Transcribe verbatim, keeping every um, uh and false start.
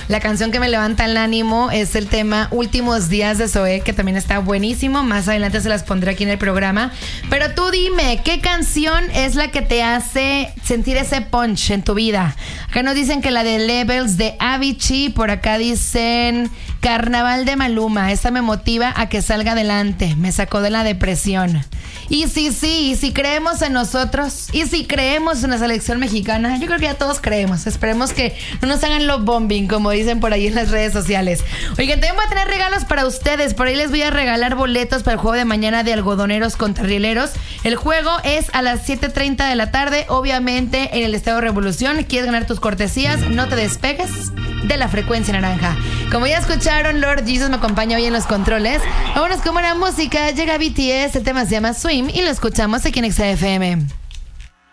La canción que me levanta el ánimo es el tema Últimos Días de Zoé, que también está buenísimo. Más adelante se las pondré aquí en el programa. Pero tú dime, ¿qué canción es la que te hace sentir ese punch en tu vida? Acá nos dicen que la de Levels de Avicii. Por acá dicen Carnaval de Maluma. Esta me motiva a que salga adelante. Me sacó de la depresión. Y sí, sí, y si creemos en nosotros, y si creemos en la selección mexicana, yo creo que ya todos creemos. Esperemos que no nos hagan love bombing, como dicen por ahí en las redes sociales. Oigan, también voy a tener regalos para ustedes. Por ahí les voy a regalar boletos para el juego de mañana de algodoneros contra rieleros. El juego es a las siete treinta de la tarde, obviamente en el Estadio Revolución. ¿Quieres ganar tus cortesías? No te despegues de la frecuencia naranja. Como ya escucharon, Lord Jesus me acompaña hoy en los controles. Vámonos con buena música. Llega B T S, el tema se llama Swim y lo escuchamos aquí en X F M.